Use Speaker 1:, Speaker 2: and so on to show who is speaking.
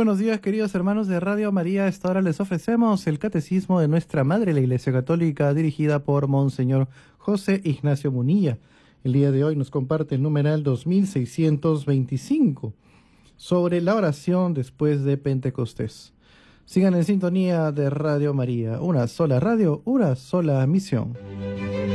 Speaker 1: buenos días, queridos hermanos de Radio María. A esta hora les ofrecemos el Catecismo de nuestra Madre, la Iglesia Católica, dirigida por Monseñor José Ignacio Munilla. El día de hoy nos comparte el numeral 2625 sobre la oración después de Pentecostés. Sigan en sintonía de Radio María, una sola radio, una sola misión.